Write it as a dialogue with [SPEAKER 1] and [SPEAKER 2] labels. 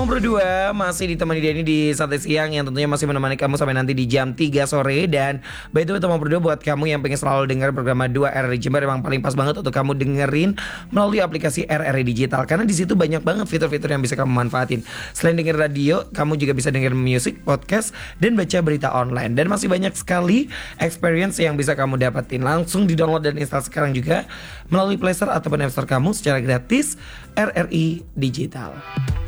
[SPEAKER 1] Teman berdua masih ditemani Denny di Santai Siang yang tentunya masih menemani kamu sampai nanti di jam 3 sore. Dan by the way teman berdua, buat kamu yang pengen selalu dengar program 2 RRI Jember, emang paling pas banget untuk kamu dengerin melalui aplikasi RRI Digital. Karena di situ banyak banget fitur-fitur yang bisa kamu manfaatin. Selain denger radio, kamu juga bisa denger musik, podcast, dan baca berita online. Dan masih banyak sekali experience yang bisa kamu dapetin. Langsung di-download dan install sekarang juga melalui Play Store ataupun App Store kamu secara gratis RRI Digital.